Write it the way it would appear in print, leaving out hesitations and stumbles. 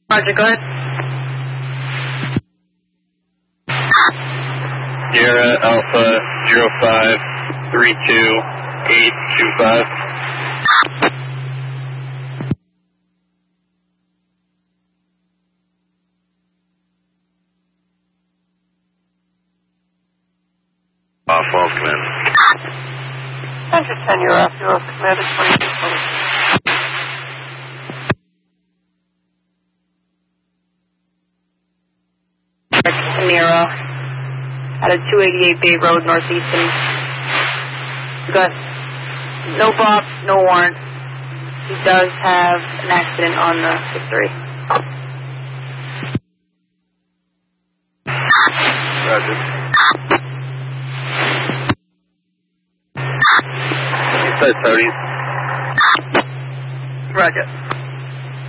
Roger, go ahead. Sierra Alpha 0532825. False command. Enter 10, you're off. You're off. Commander 2220. Nero. At a 288 Bay Road, northeastern. Gus. No Bob, no warrant. He does have an accident on the history. Roger. You said 30s. Roger.